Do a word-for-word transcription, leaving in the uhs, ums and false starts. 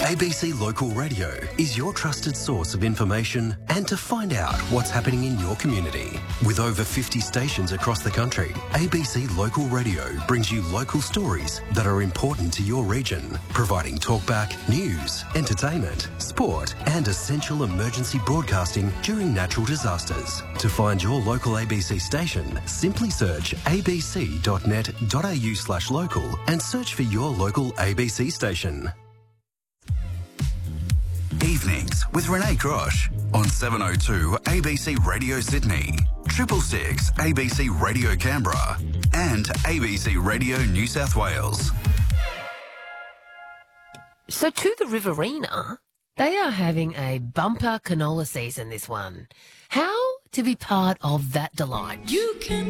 A B C Local Radio is your trusted source of information and to find out what's happening in your community. With over fifty stations across the country, A B C Local Radio brings you local stories that are important to your region, providing talkback, news, entertainment, sport and essential emergency broadcasting during natural disasters. To find your local A B C station, simply search abc.net.au slash local and search for your local A B C station. Evenings with Renee Grosh on seven oh two A B C Radio Sydney, triple six A B C Radio Canberra and A B C Radio New South Wales. So to the Riverina, they are having a bumper canola season this one. How to be part of that delight? You can